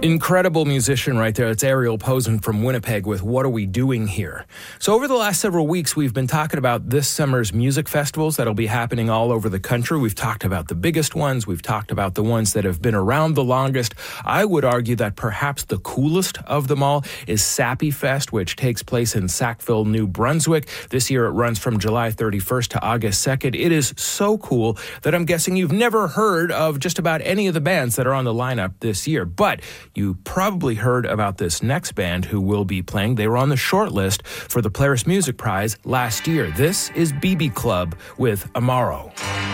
Incredible musician right there. It's Ariel Posen from Winnipeg with What Are We Doing Here? So over the last several weeks, we've been talking about this summer's music festivals that'll be happening all over the country. We've talked about the biggest ones. We've talked about the ones that have been around the longest. I would argue that perhaps the coolest of them all is Sappy Fest, which takes place in Sackville, New Brunswick. This year it runs from July 31st to August 2nd. It is so cool that I'm guessing you've never heard of just about any of the bands that are on the lineup this year. But you probably heard about this next band who will be playing. They were on the short list for the Polaris Music Prize last year. This is BB Club with Amaro.